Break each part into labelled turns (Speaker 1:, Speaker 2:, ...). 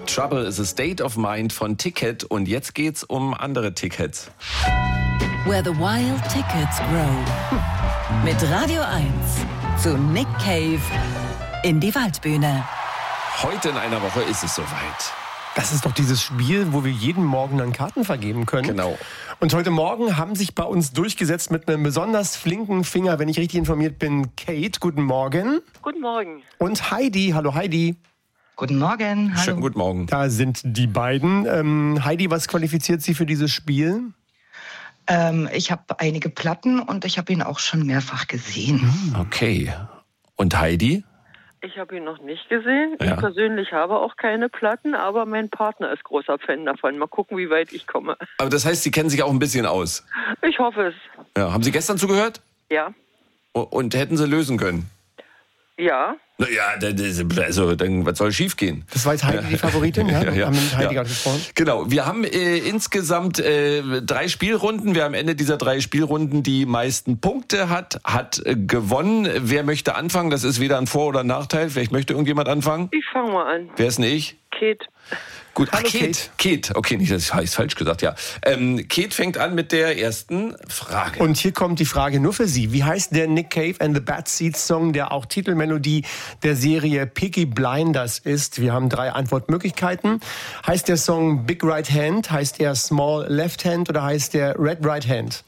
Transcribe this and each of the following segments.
Speaker 1: Trouble is a State of Mind von Ticket. Und jetzt geht's um andere Tickets.
Speaker 2: Where the Wild Tickets Grow. Mit Radio 1 zu Nick Cave in die Waldbühne.
Speaker 1: Heute in einer Woche ist es soweit.
Speaker 3: Das ist doch dieses Spiel, wo wir jeden Morgen dann Karten vergeben können.
Speaker 1: Genau.
Speaker 3: Und heute Morgen haben sich bei uns durchgesetzt mit einem besonders flinken Finger, wenn ich richtig informiert bin, Kate. Guten Morgen.
Speaker 4: Guten Morgen.
Speaker 3: Und Heidi. Hallo Heidi.
Speaker 5: Guten Morgen. Hallo.
Speaker 1: Schönen guten Morgen.
Speaker 3: Da sind die beiden. Heidi, was qualifiziert Sie für dieses Spiel?
Speaker 5: Ich habe einige Platten und ich habe ihn auch schon mehrfach gesehen.
Speaker 1: Okay. Und Heidi?
Speaker 4: Ich habe ihn noch nicht gesehen.
Speaker 1: Ja.
Speaker 4: Ich persönlich habe auch keine Platten, aber mein Partner ist großer Fan davon. Mal gucken, wie weit ich komme.
Speaker 1: Aber das heißt, Sie kennen sich auch ein bisschen aus.
Speaker 4: Ich hoffe es.
Speaker 1: Ja. Haben Sie gestern zugehört?
Speaker 4: Ja.
Speaker 1: Und hätten Sie lösen können?
Speaker 4: Ja.
Speaker 1: Naja, dann was soll schief gehen?
Speaker 3: Das war jetzt Heidi die Favoritin, ja?
Speaker 1: Ja.
Speaker 3: Haben wir mit Heidi gerade gesprochen?
Speaker 1: Genau, wir haben insgesamt 3 Spielrunden. Wer am Ende dieser 3 Spielrunden die meisten Punkte hat gewonnen. Wer möchte anfangen? Das ist weder ein Vor- oder ein Nachteil. Vielleicht möchte irgendjemand anfangen.
Speaker 4: Ich fange mal an.
Speaker 1: Wer ist denn ich?
Speaker 4: Kate.
Speaker 1: Gut,
Speaker 3: Hallo,
Speaker 1: Kate. Okay, nicht, das heißt falsch gesagt, ja. Kate fängt an mit der ersten Frage.
Speaker 3: Und hier kommt die Frage nur für Sie. Wie heißt der Nick Cave and the Bad Seeds Song, der auch Titelmelodie der Serie Peaky Blinders ist? Wir haben 3 Antwortmöglichkeiten. Heißt der Song Big Right Hand, heißt er Small Left Hand oder heißt der Red Right Hand?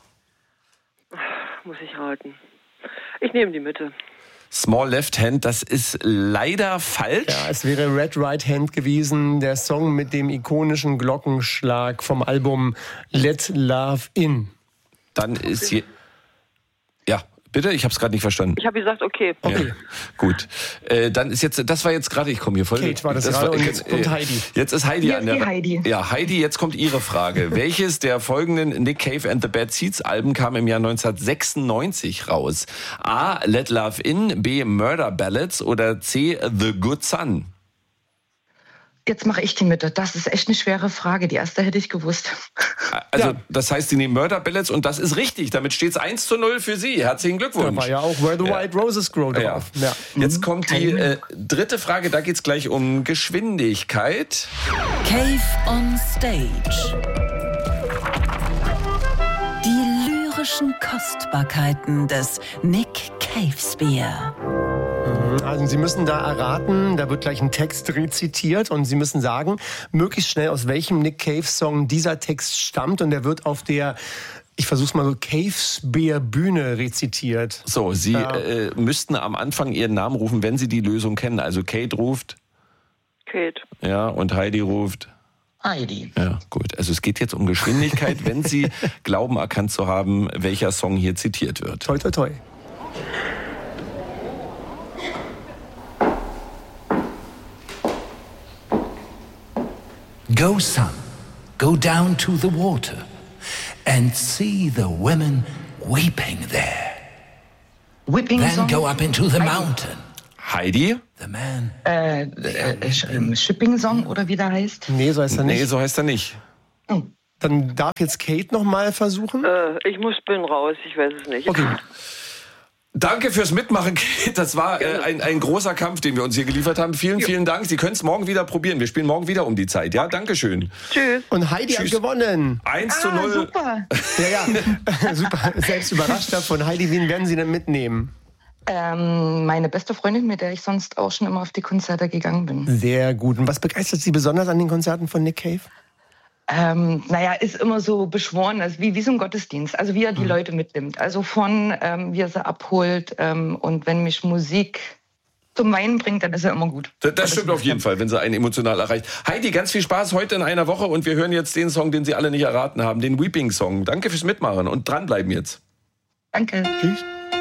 Speaker 4: Muss ich raten. Ich nehme die Mitte.
Speaker 1: Small Left Hand, das ist leider falsch.
Speaker 3: Ja, es wäre Red Right Hand gewesen, der Song mit dem ikonischen Glockenschlag vom Album Let Love In.
Speaker 1: Dann ist hier... Ja, bitte? Ich habe es gerade nicht verstanden.
Speaker 4: Ich habe gesagt, okay.
Speaker 1: Ja, gut. Dann ist jetzt, das war jetzt gerade, ich komme hier voll.
Speaker 3: Kate war das gerade und jetzt kommt Heidi.
Speaker 1: Jetzt ist Heidi
Speaker 5: Hier
Speaker 1: an
Speaker 5: ist
Speaker 1: der
Speaker 5: die Heidi.
Speaker 1: Ja, Heidi, jetzt kommt Ihre Frage. Welches der folgenden Nick Cave and the Bad Seeds Alben kam im Jahr 1996 raus? A. Let Love In, B. Murder Ballads oder C. The Good Son?
Speaker 5: Jetzt mache ich die Mitte. Das ist echt eine schwere Frage. Die erste hätte ich gewusst.
Speaker 1: Also,
Speaker 3: Ja.
Speaker 1: das heißt, Sie nehmen Murder Ballads und das ist richtig. Damit steht es 1:0 für Sie. Herzlichen Glückwunsch.
Speaker 3: Da war ja auch Where the White Roses Grow drauf. Ja.
Speaker 1: Jetzt kommt die dritte Frage, da geht es gleich um Geschwindigkeit.
Speaker 2: Cave on Stage. Die lyrischen Kostbarkeiten des Nick Cave Spear.
Speaker 3: Also Sie müssen da erraten, da wird gleich ein Text rezitiert und Sie müssen sagen, möglichst schnell aus welchem Nick Cave Song dieser Text stammt und der wird auf der, ich versuch's mal so, Cave Spear Bühne rezitiert.
Speaker 1: So, Sie müssten am Anfang Ihren Namen rufen, wenn Sie die Lösung kennen. Also Kate ruft,
Speaker 4: Kate.
Speaker 1: ja, und Heidi ruft.
Speaker 5: Heidi.
Speaker 1: Ja, gut. Also es geht jetzt um Geschwindigkeit, wenn Sie glauben erkannt zu haben, welcher Song hier zitiert wird.
Speaker 3: Toi, toi, toi.
Speaker 6: Go, son, go down to the water and see the women weeping there.
Speaker 5: Whipping
Speaker 6: Then
Speaker 5: Song.
Speaker 6: go up into the mountain.
Speaker 1: Heidi?
Speaker 6: The man.
Speaker 5: Shipping Song oder wie der heißt.
Speaker 3: Nee, so heißt er
Speaker 1: Nee,
Speaker 3: nicht.
Speaker 1: so heißt er nicht.
Speaker 3: Dann darf jetzt Kate noch mal versuchen.
Speaker 4: Bin raus. Ich weiß es nicht.
Speaker 3: Okay.
Speaker 1: Danke fürs Mitmachen, Kate. Das war ein großer Kampf, den wir uns hier geliefert haben. Vielen Dank. Sie können es morgen wieder probieren. Wir spielen morgen wieder um die Zeit. Ja, Dankeschön.
Speaker 4: Tschüss.
Speaker 3: Und Heidi hat gewonnen.
Speaker 1: 1:0.
Speaker 5: Super.
Speaker 3: Ja. Super. Selbst überrascht davon. Heidi, wen werden Sie denn mitnehmen?
Speaker 5: Meine beste Freundin, mit der ich sonst auch schon immer auf die Konzerte gegangen bin.
Speaker 3: Sehr gut. Und was begeistert Sie besonders an den Konzerten von Nick Cave?
Speaker 5: Ist immer so beschworen, also wie so ein Gottesdienst. Also wie er die Leute mitnimmt. Also von, wie er sie abholt. Und wenn mich Musik zum Weinen bringt, dann ist er immer gut.
Speaker 1: Das stimmt auf jeden Fall, wenn sie einen emotional erreicht. Heidi, ganz viel Spaß heute in einer Woche und wir hören jetzt den Song, den Sie alle nicht erraten haben, den Weeping Song. Danke fürs Mitmachen und dranbleiben jetzt.
Speaker 5: Danke.
Speaker 3: Tschüss.